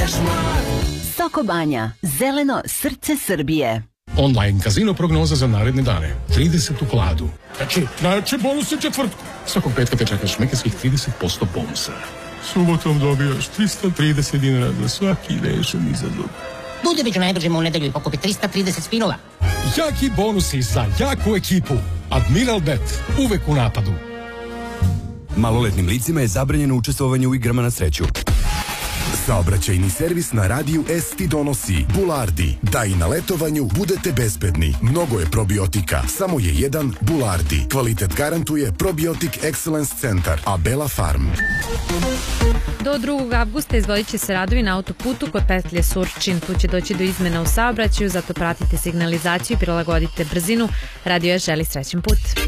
Soko Banja, zeleno srce Srbije. Online kazino prognoza za naredne dane. 30 u kladu. Znači bonus je četvrtku. Svakog petka te čekaš mekarskih 30% bonusa. Subotom dobijaš 330 dinara za svaki rešen izazov. Budeviću najdržimo u nedelju i pokupi 330 spinova. Jaki bonusi za jaku ekipu. Admiral Bet, uvek u napadu. Maloletnim licima je zabranjeno učestvovanje u igrama na sreću. Saobraćajni servis na radiju S ti donosi Bulardi. Da i na letovanju budete bezbedni. Mnogo je probiotika, samo je jedan Bulardi. Kvalitet garantuje Probiotic Excellence Centar, Abela Farm. Do 2. avgusta izvodit će se radovi na autoputu kod petlje Surčin. Tu će doći do izmena u saobraćaju, zato pratite signalizaciju i prilagodite brzinu. Radio S želi srećan put.